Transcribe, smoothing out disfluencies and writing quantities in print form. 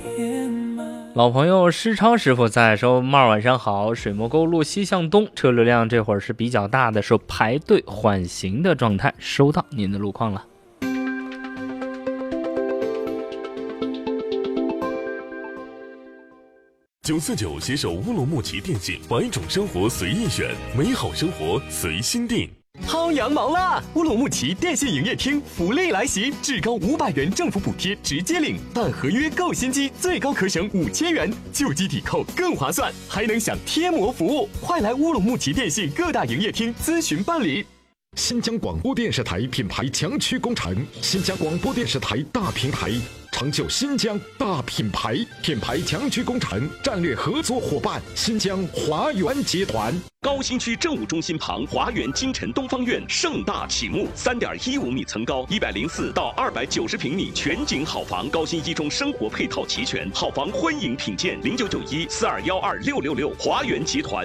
老朋友施超师傅在说：妹儿晚上好，水磨沟路西向东车流量这会儿是比较大的，是排队缓行的状态，收到您的路况了。 949携手乌鲁木齐电信，100种生活随意选，美好生活随心定。 薅羊毛啦！乌鲁木齐电信营业厅福利来袭，至高500元政府补贴直接领，办合约购新机最高可省5000元，旧机抵扣更划算，还能享贴膜服务。快来乌鲁木齐电信各大营业厅咨询办理。 新疆广播电视台品牌强区工程，新疆广播电视台大平台，成就新疆大品牌。品牌强区工程战略合作伙伴新疆华源集团。 高新区政务中心旁华源金城东方院盛大启幕，3.15米层高，104到290平米全景好房，高新一中生活配套齐全，好房欢迎品鉴，099142126666，华源集团。